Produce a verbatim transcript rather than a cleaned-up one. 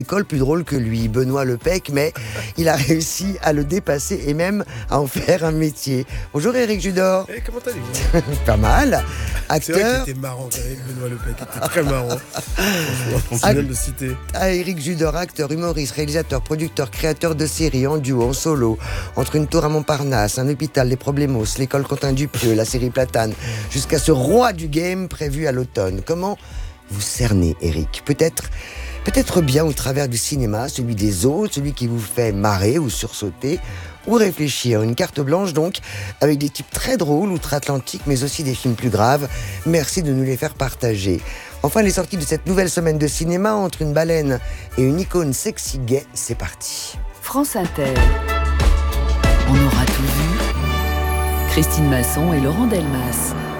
école plus drôle que lui, Benoît Lepec, mais il a réussi à le dépasser et même à en faire un métier. Bonjour Éric Judor. Hey, comment allez-vous? Pas mal. C'est vrai Acteur. qu'il était marrant quand même, Benoît Lepec, il était très marrant. Franchement, on vient de le citer. À Éric Judor, acteur, humoriste, réalisateur, producteur, créateur de séries, en duo, en solo, entre une tour à Montparnasse, un hôpital, les Problemos, l'école Quentin Dupieux, la série Platane, jusqu'à ce roi du game prévu à l'automne. Comment vous cernez, Éric? Peut-être Peut-être bien au travers du cinéma, celui des autres, celui qui vous fait marrer ou sursauter, ou réfléchir. Une carte blanche donc, avec des types très drôles, outre-Atlantique, mais aussi des films plus graves. Merci de nous les faire partager. Enfin, les sorties de cette nouvelle semaine de cinéma, entre une baleine et une icône sexy gay, c'est parti. France Inter. On aura tout vu. Christine Masson et Laurent Delmas.